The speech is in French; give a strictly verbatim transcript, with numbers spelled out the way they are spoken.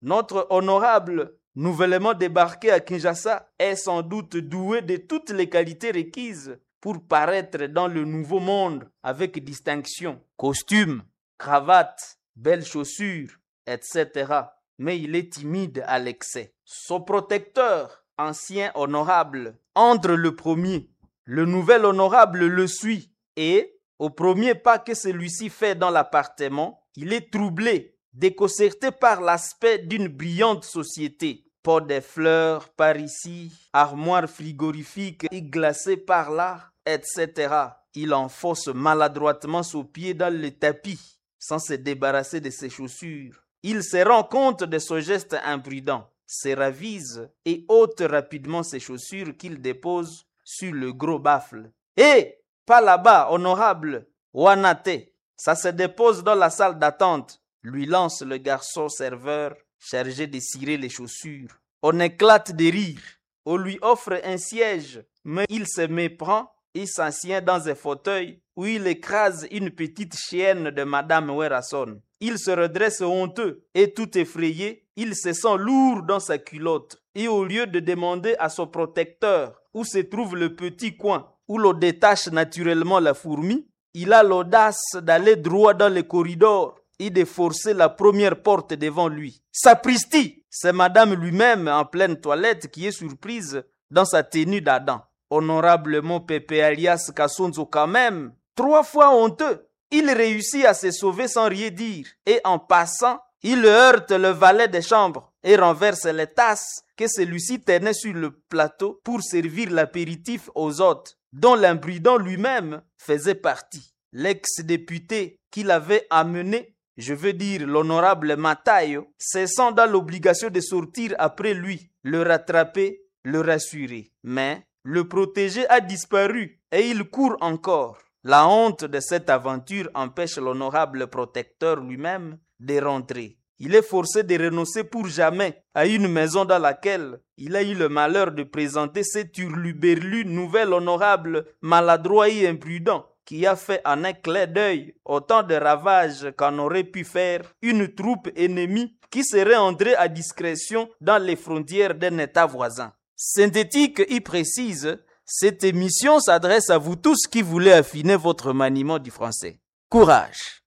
Notre honorable, nouvellement débarqué à Kinshasa, est sans doute doué de toutes les qualités requises pour paraître dans le nouveau monde avec distinction. Costume, cravate, belles chaussures, et cetera. Mais il est timide à l'excès. Son protecteur, ancien honorable, entre le premier. Le nouvel honorable le suit et, au premier pas que celui-ci fait dans l'appartement, il est troublé, déconcerté par l'aspect d'une brillante société. Pot de fleurs par ici, armoire frigorifique et glacée par là, et cetera. Il enfonce maladroitement son pied dans le tapis, sans se débarrasser de ses chaussures. Il se rend compte de son geste imprudent, se ravise et ôte rapidement ses chaussures qu'il dépose sur le gros baffle. Eh, pas là-bas, honorable, Wanate. Ça se dépose dans la salle d'attente, lui lance le garçon serveur chargé de cirer les chaussures. On éclate de rire. On lui offre un siège, mais il se méprend et s'assied dans un fauteuil où il écrase une petite chienne de Madame Werason. Il se redresse honteux et tout effrayé, il se sent lourd dans sa culotte. Et au lieu de demander à son protecteur où se trouve le petit coin où l'on détache naturellement la fourmi, il a l'audace d'aller droit dans le corridor et de forcer la première porte devant lui. Sapristi! C'est Madame lui-même en pleine toilette qui est surprise dans sa tenue d'Adam. Honorablement Pépé alias Kassonzo quand même, trois fois honteux, il réussit à se sauver sans rien dire et en passant, il heurte le valet de chambre et renverse les tasses que celui-ci tenait sur le plateau pour servir l'apéritif aux hôtes, dont l'imprudent lui-même faisait partie. L'ex-député qu'il avait amené, je veux dire l'honorable Matayo, se sent dans l'obligation de sortir après lui, le rattraper, le rassurer. Mais le protégé a disparu et il court encore. La honte de cette aventure empêche l'honorable protecteur lui-même de rentrer. Il est forcé de renoncer pour jamais à une maison dans laquelle il a eu le malheur de présenter cet hurluberlu nouvel honorable, maladroit et imprudent, qui a fait en un clin d'œil autant de ravages qu'en aurait pu faire une troupe ennemie qui serait entrée à discrétion dans les frontières d'un État voisin. Synthétique et précise, cette émission s'adresse à vous tous qui voulez affiner votre maniement du français. Courage!